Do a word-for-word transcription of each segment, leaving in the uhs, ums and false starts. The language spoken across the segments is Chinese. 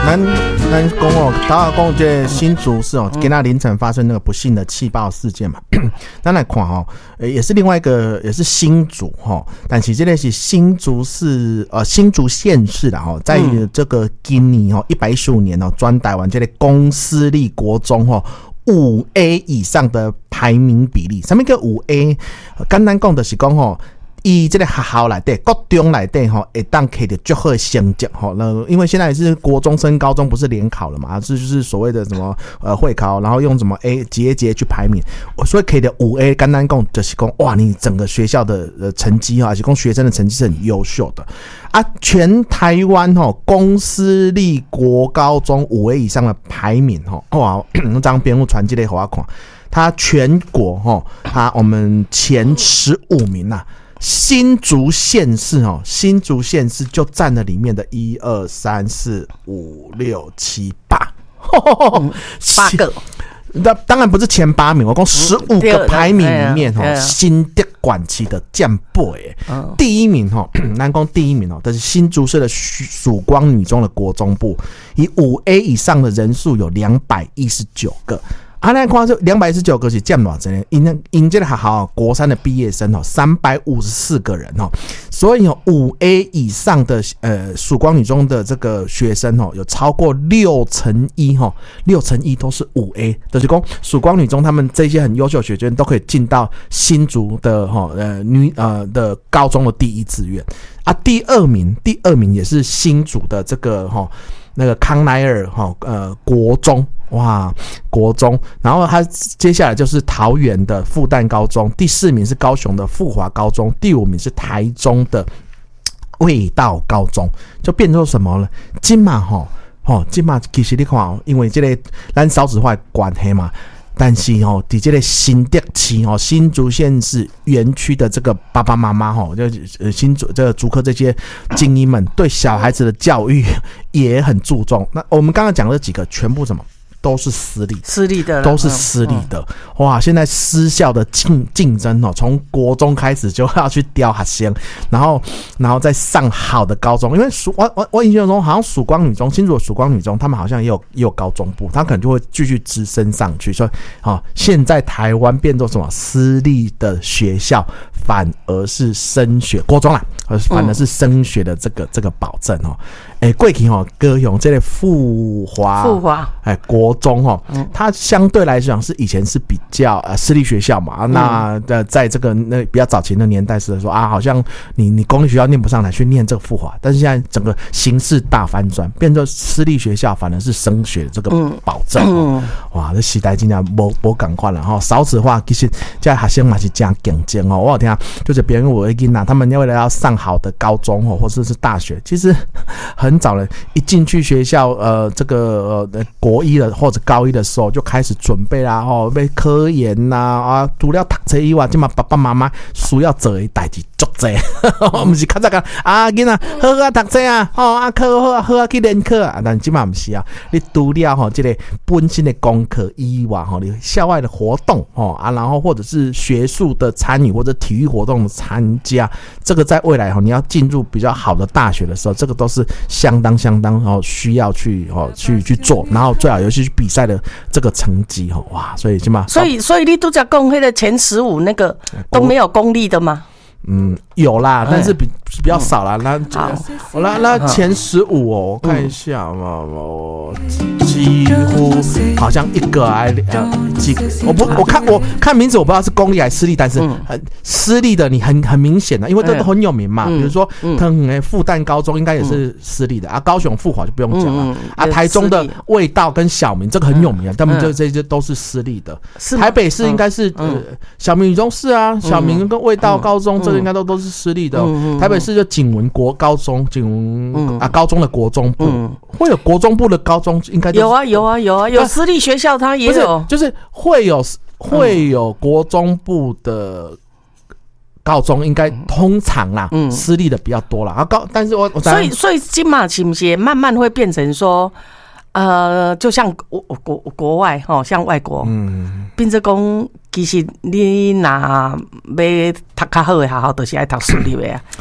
咱咱讲哦，大家讲这新竹市哦，今天凌晨发生那个不幸的气爆事件嘛，咱来看哦，也是另外一个，也是新竹哈，但是这个是新竹市呃新竹县市啦哈，在这个今年哦一百一十五年哦，专台湾这个公私立国中哦。五 A 以上的排名比例，什么叫五 A？ 简单讲就是讲吼，以这个学校来底，国中来底吼，会当摕到最好的成绩吼。那因为现在是国中升高中，不是联考了嘛，这就是所谓的什么呃会考，然后用什么 A 节节去排名，所以可以的五 A， 简单讲就是讲哇，你整个学校的呃成绩哈，而且讲学生的成绩是很优秀的。啊，全台湾吼公私立国高中五 A 以上的排名吼，哇，那张编务传记类给我看，它全国吼，它我们前十五名啊，新竹县市哦，新竹县市就占了里面的一二三四五六七八， 八个。 那当然不是前八名，我讲十五个排名里面哈，新竹管区的将背诶，第一名哈，南光第一名哦，但是新竹市的曙光女中的国中部，以五 A 以上的人数有两百一十九个。啊，咱看这两百一十九个是占偌济呢？因因这个学校国三的毕业生哦，三百五十四个人哦，所以哦，五 A 以上的呃曙光女中的这个学生哦，有超过六成一哈，六成一都是五 A， 就是讲曙光女中他们这些很优秀的学生都可以进到新竹的哈呃女呃的高中的第一志愿啊，第二名第二名也是新竹的这个哈那个康奈尔哈呃国中。哇，国中，然后他接下来就是桃园的复旦高中，第四名是高雄的富华高中，第五名是台中的味道高中，就变成什么了？今嘛吼吼，今嘛其实你看哦，因为这个咱少子化的关系嘛，但是哦，在这个新竹市哦，新竹县市园区的这个爸爸妈妈吼，就呃新竹这个竹科这些精英们，对小孩子的教育也很注重。那我们刚刚讲的几个全部什么？都是私立， 私立的， 都是私立的。嗯、哇，现在私校的竞竞争哦，从国中开始就要去雕学生，然后然后再上好的高中。因为曙我我我印象中好像曙光女中，新竹的曙光女中，他们好像也有也有高中部，他可能就会继续直升上去。所以哦，现在台湾变作什么私立的学校，反而是升学国中啦，反而是升学的这个、嗯、这个保证哦。哎，过去哦，高雄这个富华， 富华， 哎，国中哦，嗯、它相对来讲是以前是比较呃私立学校嘛，嗯、那呃在这个那比较早前的年代是说啊，好像你你公立学校念不上来，去念这个富华，但是现在整个形势大翻转，变成私立学校反而是升学的这个保证、哦嗯、哇，这时代真的没没赶快了哈，少子化其实这学生嘛是这样竞争哦，我有听就是别人我的囡仔，他们为了要上好的高中哦，或者是大学，其实很。很早了，一进去学校，呃，这个呃国一的或者高一的时候就开始准备啦，吼，要科研呐，啊，除了读册以外，今嘛爸爸妈妈需要做的代志足多，不是较早讲啊，囡仔好好读册啊，吼啊考好好啊去联考啊，但今嘛不是啊，你除了吼这个本身的功课以外，吼，你校外的活动，吼啊，然后或者是学术的参与或者体育活动的参加，这个在未来吼你要进入比较好的大学的时候，这个都是。相当相当哦，需要去哦去去做，然后最好尤其是比赛的这个成绩哦，哇，所以起码所以所以你都在讲那个前十五那个都没有公立的吗？ 嗯，有啦，但是比比较少啦。那好，那那前十五哦，我看一下嘛，我几乎好像一个还呃几个，我不我看我看名字我不知道是公立还是私立，但是很私立的你很很明显的，因为这都很有名嘛。比如说，嗯，复旦高中应该也是私立的啊，高雄富华就不用讲了啊，台中的味道跟小明这个很有名啊，他们这这些都是私立的。台北市应该是呃小明女中是啊，小明跟味道高中。这个应该都都是私立的、哦嗯嗯，台北市就景文国高中，景文、嗯、啊高中的国中部、嗯、会有国中部的高中，应该有啊有啊有啊有私立学校它也有， 就是会有会有国中部的高中，应该通常啦，嗯、私立的比较多啦。啊高，但是我我所以所以金马是不是慢慢会变成说？呃，就像国国国外吼，像外国，嗯，变成讲，其实你若要读较好的学校，都是爱读私立的啊。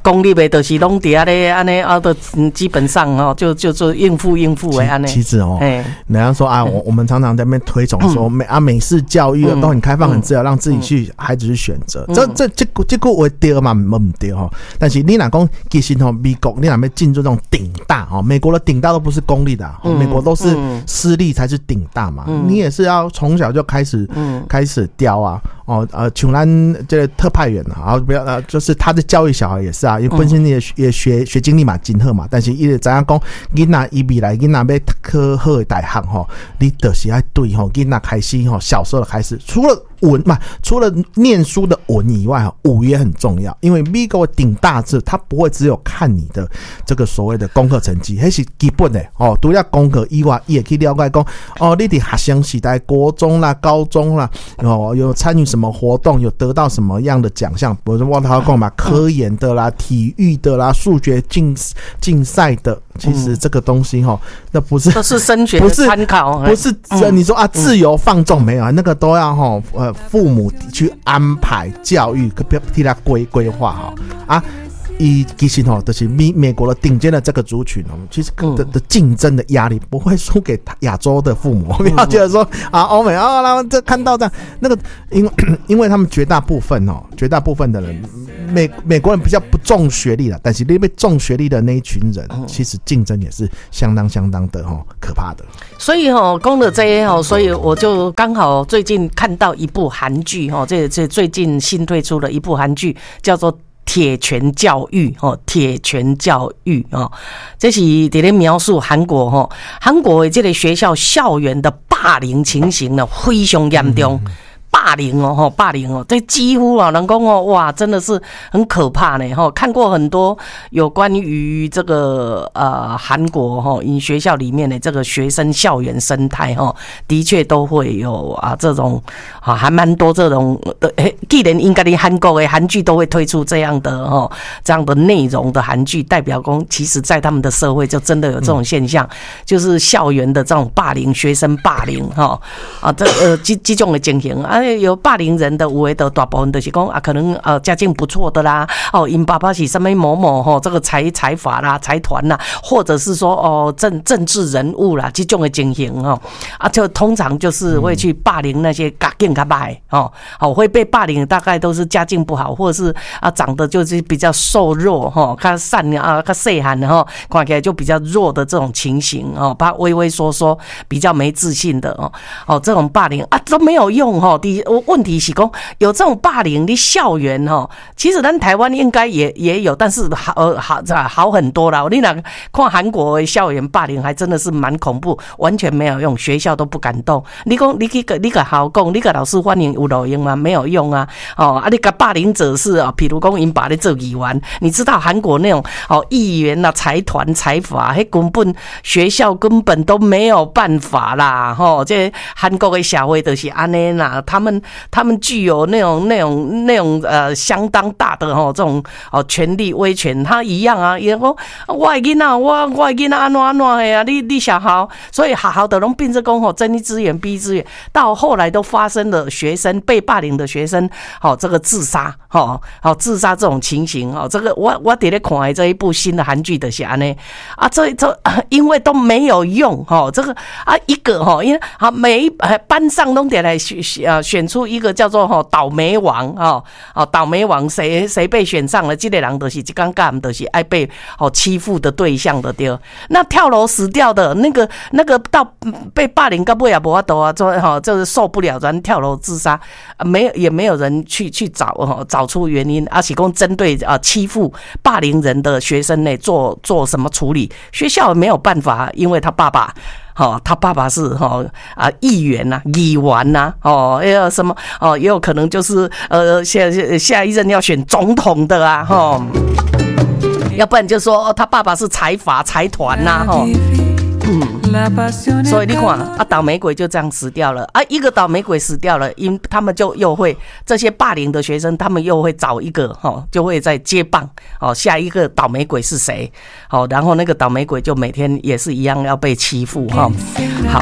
公立的，就是拢底下咧，安尼啊，都基本上哦，就就就应付应付的安尼。 其实哦，人家说啊，我我们常常在那边推崇说美啊美式教育都很开放、很自由，让自己去孩子去选择。这这这这个我对嘛，唔唔对哈。但是你若讲其实吼，美国你若要进入这种顶大哦，美国的顶大都不是公立的，美国都是私立才是顶大嘛。你也是要从小就开始开始雕啊。哦，呃，像咱这个特派员啊，不要呃，就是他的教育小孩也是啊，因为本身也也学学经历嘛，真好嘛，但是伊就怎样讲，囡仔伊未来囡仔要考好的大学吼，你就是要对吼囡仔开始吼，小时候开始，除了文嘛，除了念书的文以外，武也很重要，因为美国的顶大制，它不会只有看你的这个所谓的功课成绩，那是基本的哦，除了功课以外，也可以了解讲哦，你的学生时代，国中啦、高中啦，哦，有参与什么活动，有得到什么样的奖项，比如说我他讲嘛，科研的啦、体育的啦、数学竞竞赛的，其实这个东西哈，那不是都是升学的参考， 不是不是、嗯、你说啊自由放纵没有，那个都要哈呃父母去安排教育，替他规规划好啊。以其实吼，就是美美国的顶尖的这个族群哦，其实的的竞争的压力不会输给亚洲的父母。不要觉得说啊，欧美啊，然后这看到这样那个，因为因为他们绝大部分哦，绝大部分的人，美美国人比较不重学历了，但是那边重学历的那一群人，其实竞争也是相当相当的哦可怕的。 所以哦，讲了这些哦，所以我就刚好最近看到一部韩剧哦，这这最近新推出的一部韩剧叫做铁拳教育哦，铁拳教育哦，这是在咧描述韩国哦，韩国的这个学校校园的霸凌情形呢非常严重。嗯霸凌哦，吼霸凌哦，这几乎啊，人讲哦，哇，真的是很可怕呢，吼，看过很多有关于这个呃韩国哈，因学校里面的这个学生校园生态哈，的确都会有啊这种啊，还蛮多这种的，诶，既然应该的韩国的韩剧都会推出这样的哈这样的内容的韩剧，代表讲其实在他们的社会就真的有这种现象，嗯、就是校园的这种霸凌，学生霸凌哈啊这呃这这种的情形啊。有霸凌人的，有的大部分就是讲啊，可能呃家境不错的啦，哦，因爸爸是什么某某吼，这个财财阀啦、财团啦，或者是说哦政政治人物啦，这种的情形哈啊，就通常就是会去霸凌那些家境较歹哦，好会被霸凌，大概都是家境不好，或者是啊长得就是比较瘦弱哈，较善啊、较细汉哈，看起来就比较弱的这种情形哦，怕畏畏缩缩、比较没自信的哦，哦这种霸凌啊都没有用哈。问题是说有这种霸凌的校园哈，其实咱台湾应该也也有，但是好呃好好很多啦。你那看韩国的校园霸凌还真的是蛮恐怖，完全没有用，学校都不敢动。你讲你去你个好讲，你个老师反应有路用吗？没有用啊！哦啊，你个霸凌者是啊，比如讲因把你做议员，你知道韩国那种哦议员啊、财团、财阀，迄根本学校根本都没有办法啦！吼、哦，这韩国的社会就是安尼啦，他们。他们具有那种、那种、那种呃相当大的哈这种哦权力威权，他一样啊，也说我的囡仔，我我的囡仔安怎安怎的啊，你你小孩，所以好好的拢变成讲吼睁一只眼闭一只眼，到后来都发生了学生被霸凌的学生，好这个自杀，好好自杀这种情形，好这个我我伫咧看的这一部新的韩剧的是安尼啊，这这因为都没有用哈，这个啊一个哈，因为啊每一班上都得来选呃选出一个叫做吼倒霉王哦哦倒霉王谁谁被选上了，这个人就是这尴尬，就是爱被哦欺负的对象的对。那跳楼死掉的那个那个到被霸凌到尾也无法度啊，做哈就是受不了，然后跳楼自杀，没有也没有人去去找哈找出原因，而且讲针对啊欺负霸凌人的学生呢做做什么处理，学校也没有办法，因为他爸爸。哦，他爸爸是哈啊议员呐、议员呐，哦，也有什么哦，也有可能就是呃下下一任要选总统的啊，哈，要不然就说、哦、他爸爸是财阀财团呐，哈。嗯，所以你看啊，倒霉鬼就这样死掉了啊！一个倒霉鬼死掉了，因他们就又会这些霸凌的学生，他们又会找一个哈、哦，就会在接棒哦，下一个倒霉鬼是谁？好、哦，然后那个倒霉鬼就每天也是一样要被欺负哈、哦。好。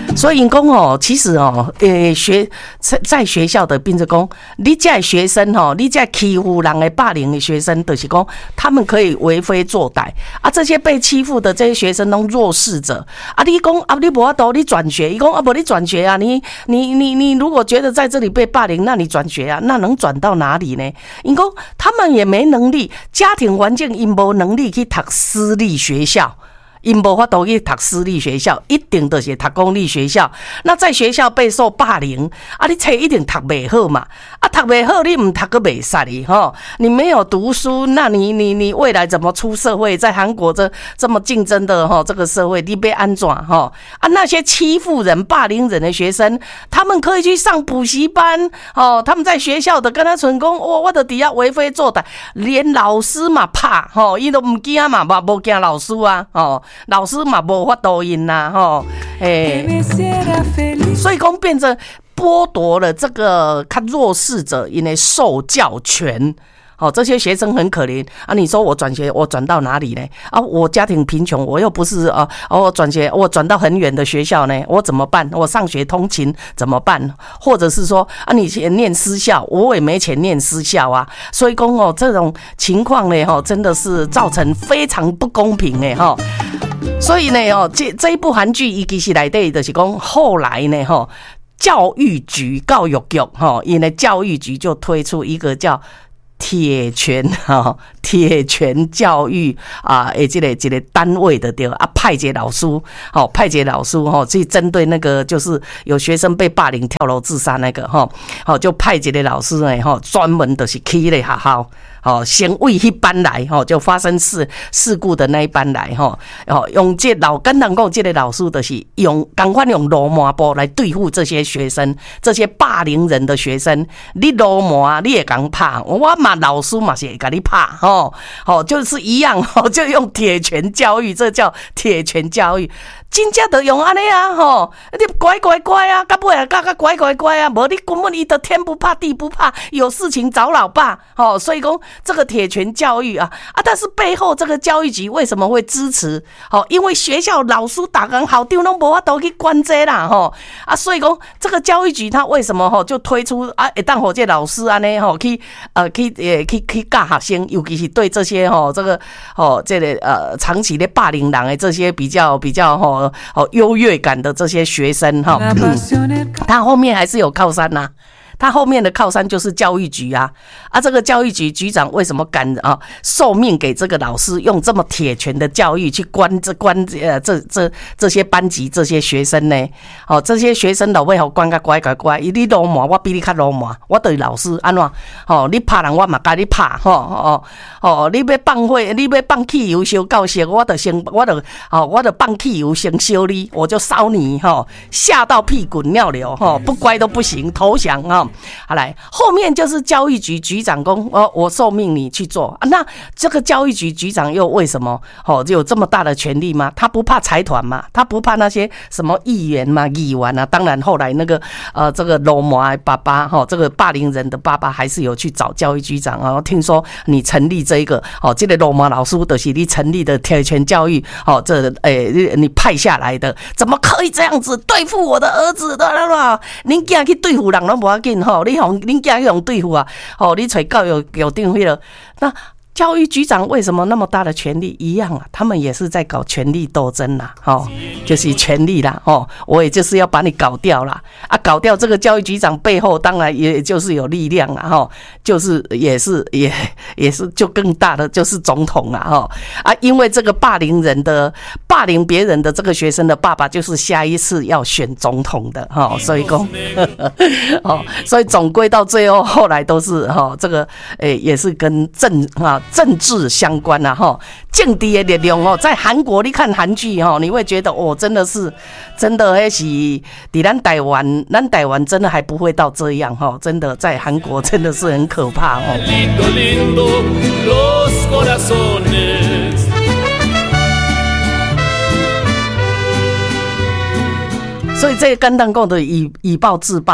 所以讲哦，其实哦，诶，学在在学校的变成讲，你这学生哦，你这欺负人的霸凌的学生，就是讲他们可以为非作歹啊。这些被欺负的这些学生都弱势者啊，你讲啊，你无法度，你转学，伊讲啊，无你转学啊，你你你你如果觉得在这里被霸凌，那你转学啊，那能转到哪里呢？因讲他们也没能力，家庭环境因无能力去读私立学校。因无法度去读私立学校，一定就是读公立学校。那在学校备受霸凌，啊，你册一定读袂好嘛？啊，读袂好，你唔读个袂使哩吼。你没有读书，那你你你未来怎么出社会？在韩国这这么竞争的吼这个社会，你被安怎吼？啊，那些欺负人、霸凌人的学生，他们可以去上补习班哦。他们在学校的跟他成功，我我的底下为非作歹，连老师嘛怕吼，伊都唔惊嘛，嘛无惊老师啊吼。老师嘛无法度因呐吼，诶，所以讲变成剥夺了这个较弱势者因的受教权。好，这些学生很可怜啊！你说我转学，我转到哪里呢？啊，我家庭贫穷，我又不是啊，我转学，我转到很远的学校呢，我怎么办？我上学通勤怎么办？或者是说啊，你念私校，我也没钱念私校啊，所以讲哦，这种情况呢，哈，真的是造成非常不公平呢，哈。所以呢，哦，这这一部韩剧，伊其实内底就是讲后来呢，哈，教育局、教育局，哈，因为教育局就推出一个叫铁拳哈，铁拳教育啊，诶，这个这个单位的对啊，派一个老师，好，派一个老师哈，去针对那个就是有学生被霸凌跳楼自杀那个哈，好，就派一个老师呢哈，专门就是去咧学校。哦，先为迄班来吼，就发生事事故的那一班来吼，哦，用这老跟人讲，这个老师就是用赶快用罗麻布来对付这些学生，这些霸凌人的学生。你罗麻你也敢拍，我嘛老师嘛是会给你拍吼，哦，就是一样吼，就用铁拳教育，这叫铁拳教育。真正就用安尼啊吼，你乖乖乖啊，到尾啊，嘎嘎乖乖乖啊，无你根本你的天不怕地不怕，有事情找老爸吼，所以讲这个铁拳教育啊啊，但是背后这个教育局为什么会支持？哦，因为学校老师打工校长拢无法度去管这啦吼啊，所以讲这个教育局他为什么吼就推出啊，会当互这老师安尼吼去呃去呃去去教学生，尤其是对这些吼这个吼这个呃长期的霸凌人的这些比较比较吼。哦，优越感的这些学生哈，嗯，他后面还是有靠山呐、啊。他后面的靠山就是教育局啊，啊，这个教育局局长为什么敢啊受命给这个老师用这么铁拳的教育去关这关呃这这这些班级这些学生呢？哦，这些学生老尾好关个乖乖乖，你罗麻我比你较罗麻，我对老师安怎？哦，你拍人我嘛甲你拍，吼哦哦，你要放火，你要放汽油烧教室，我就先我就哦我就放汽油先烧你，我就烧你哈，吓到屁滚尿流哈，不乖都不行，投降哈。好来，后面就是教育局局长公，哦，我受命你去做啊。那这个教育局局长又为什么哦有这么大的权力吗？他不怕财团嘛？他不怕那些什么议员嘛、议员啊？当然后来那个呃这个罗麻爸爸哈、哦，这个霸凌人的爸爸还是有去找教育局长啊、哦。听说你成立这一个哦，这个罗麻老师的是你成立的铁拳教育哦，这诶、欸、你派下来的，怎么可以这样子对付我的儿子的啦？您竟然去对付人都不要紧。吼，你用恁家用对付啊？吼，你找教育有定会了。那教育局长为什么那么大的权力？一样啊，他们也是在搞权力斗争啦，吼，就是权力啦，吼，我也就是要把你搞掉啦，啊，搞掉这个教育局长背后，当然也就是有力量啦，吼，就是也是也也是就更大的就是总统啦，吼啊，因为这个霸凌人的霸凌别人的这个学生的爸爸，就是下一次要选总统的，吼，所以讲，哦，所以总归到最后，后来都是哈，这个诶也是跟政啊。政治相关啊，哈，政治的力量哦，在韩国你看韩剧哈，你会觉得哦，真的是，真的还是，在咱台湾，咱台湾真的还不会到这样哈，真的在韩国真的是很可怕哦。所以这个干当讲的以以暴制暴。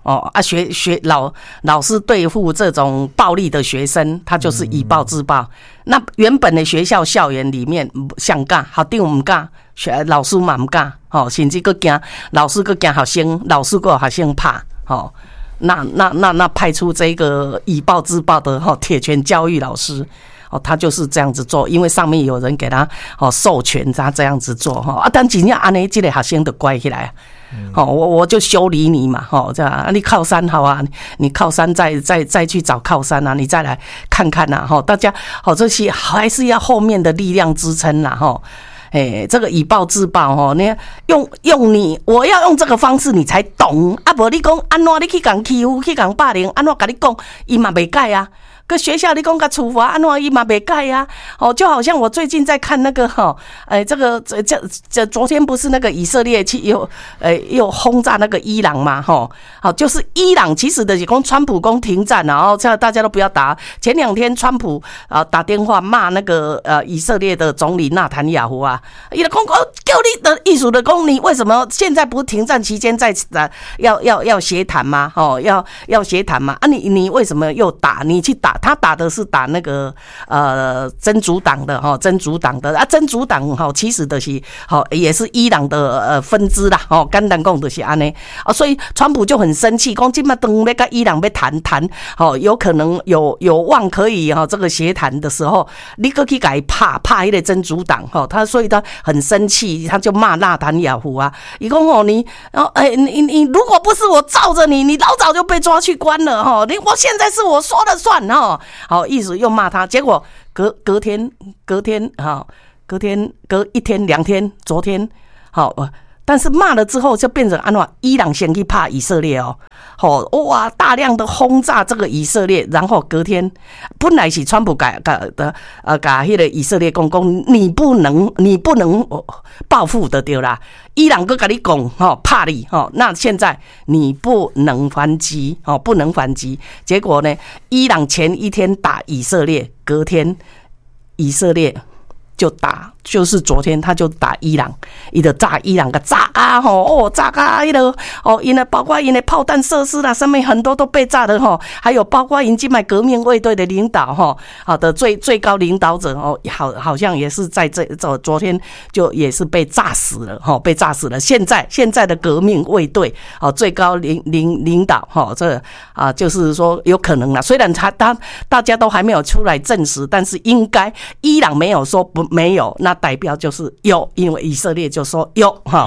哦啊，学学老老师对付这种暴力的学生，他就是以暴制暴。嗯、那原本的学校校园里面想干，校长唔干，老师嘛唔干，哦，甚至个惊老师个惊学生，老师个学生怕，哦，那那那那派出这个以暴制暴的哈铁拳教育老师。哦，他就是这样子做，因为上面有人给他哦授权，他这样子做哈啊。但真正安尼，这个学生就乖起来，好、嗯，我我就修理你嘛，哈，这样你靠山好啊，你靠山再再再去找靠山啊，你再来看看呐，哈，大家好，这些还是要后面的力量支撑啦，哈。哎，这个以暴制暴吼，你用用你，我要用这个方式你才懂啊！无你讲安怎你去讲欺负，去讲霸凌，安怎跟你讲，伊嘛袂改啊。个学校你讲个处罚安怎伊嘛袂改呀？哦，就好像我最近在看那个哈，哎，这个这这这昨天不是那个以色列去又呃又轰炸那个伊朗嘛？哈，好，就是伊朗其实的是讲川普讲停战，然后这大家都不要打。前两天川普啊打电话骂那个呃以色列的总理纳坦雅胡啊，伊就讲讲叫你的艺术的讲你为什么现在不是停战期间在呃要要要协谈吗？哦，要要协谈吗？啊，你你为什么又打？你去打？他打的是打那个呃真主党的哈，真主党的啊，真主党哈，其实的是好也是伊朗的呃分支啦，哦，简单讲就是安尼啊，所以川普就很生气，讲今嘛等要跟伊朗要谈谈，哦，有可能有有望可以哈这个协谈的时候，你搁去改怕怕一个真主党哈，他所以他很生气，他就骂纳坦雅胡啊，伊讲哦你，然后哎你你如果不是我罩着你，你老早就被抓去关了哈，你我现在是我说了算哈。好，意思又骂他，结果隔隔天隔天哈，隔天隔一天两天，昨天好，但是骂了之后就变成安怎？伊朗先去怕以色列哦，好哇，大量的轰炸这个以色列，然后隔天本来是川普改改的呃改迄个以色列公公，你不能你不能报复的对啦，伊朗哥跟你讲哈怕你哈，那现在你不能反击哦，不能反击，结果呢，伊朗前一天打以色列，隔天以色列就打，就是昨天他就打伊朗，伊就炸伊朗个炸啊吼，哦炸啊，伊个哦，因的包括因的炮弹设施啦，上面很多都被炸的吼，还有包括因今麦革命卫队的领导哈，好的最最高领导者哦，好好像也是在这昨昨天就也是被炸死了哈，被炸死了。现在现在的革命卫队哦，最高领领领导哈，这啊就是说有可能啦，虽然他他大家都还没有出来证实，但是应该伊朗没有说不。没有，那代表就是有，因为以色列就说有，哈。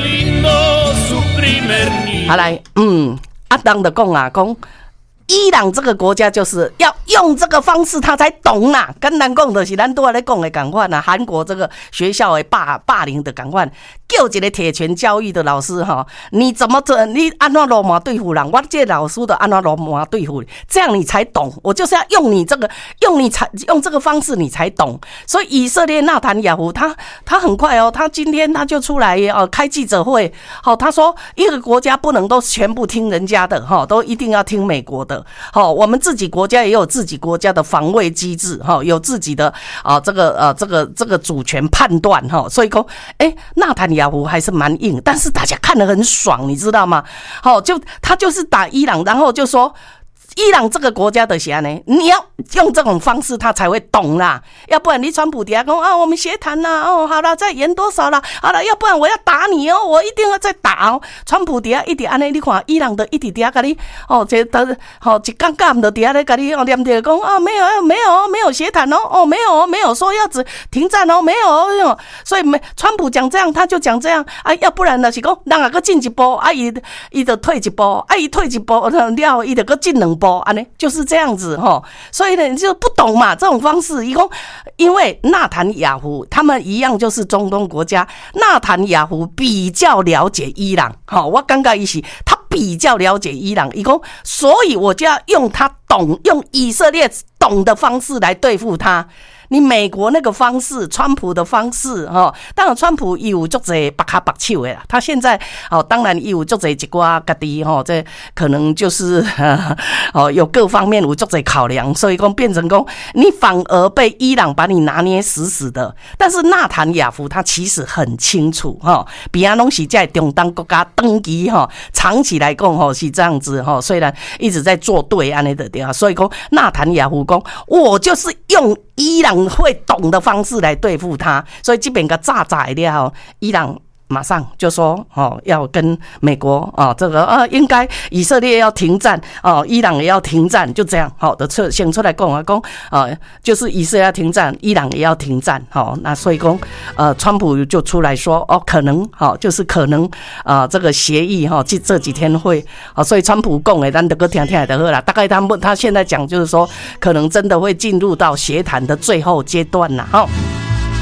好来，嗯，阿当的讲啊，讲伊朗这个国家就是要用这个方式，他才懂啦。跟咱讲的是咱都在讲的感官啊，韩国这个学校的霸霸凌的感官，叫一个铁拳教育的老师哈，你怎么做？你安怎罗马对付人？我这老师的安怎罗马对付你，这样你才懂。我就是要用你这个，用你才用这个方式，你才懂。所以以色列纳坦雅胡他他很快哦，他今天他就出来哦开记者会，好，他说一个国家不能都全部听人家的哈，都一定要听美国的。好，我们自己国家也有自己国家的防卫机制，哈，有自己的啊这个呃这个这个主权判断哈，所以说，哎，纳坦雅胡还是蛮硬，但是大家看得很爽，你知道吗？好，就他就是打伊朗，然后就说。伊朗这个国家的啥呢？你要用这种方式，他才会懂啦。要不然你川普底下讲啊，我们协谈啦，哦，好了，再延多少啦？好了，要不然我要打你哦，我一定要再打哦。川普底下一直安尼，你看伊朗的一直底下跟你哦，这的好一杠杠的底下在跟你哦，念着讲啊，没有没有没有协谈哦，哦没有没有说要止停战哦，没有哦，所以没川普讲这样，他就讲这样啊，要不然呢是讲人啊，搁进一步啊，伊伊就退一步，啊伊退一步了，伊就搁进两步。啊，呢就是这样子哈，所以呢你就不懂嘛，这种方式，一共因为纳坦雅胡他们一样就是中东国家，纳坦雅胡比较了解伊朗，好，我刚刚意思，他比较了解伊朗，一共，所以我就要用他懂，用以色列懂的方式来对付他。 你美国那个方式，川普的方式哈，当然川普有足侪白卡白手的啦，他现在哦，当然有足侪一寡家己吼，这可能就是哦有各方面有足侪考量，所以讲变成讲你反而被伊朗把你拿捏死死的。但是纳坦雅夫他其实很清楚哈，比安拢是在中东国家登基哈，长期来讲吼是这样子哈，虽然一直在做对安尼的对啊，所以讲纳坦雅夫讲我就是用伊朗会懂的方式来对付他，所以这边个炸炸了，伊朗马上就说哦，要跟美国哦，这个呃，应该以色列要停战哦，伊朗也要停战，就这样好的出先出来讲啊讲啊，就是以色列要停战，伊朗也要停战，好，那所以讲呃，川普就出来说哦，可能好，就是可能啊、呃，这个协议哈，这这几天会啊，所以川普讲的，咱得个听听就好啦。大概他们他现在讲就是说，可能真的会进入到协谈的最后阶段啦，哈。